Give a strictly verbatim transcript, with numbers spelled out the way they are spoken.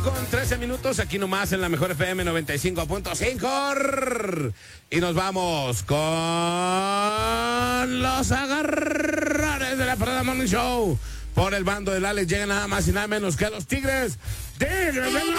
con trece minutos, aquí nomás en la mejor F M noventa y cinco punto cinco. Y nos vamos con los agarradores de la Parada Morning Show. Por el bando del Alex llegan nada más y nada menos que los Tigres de Nueva York.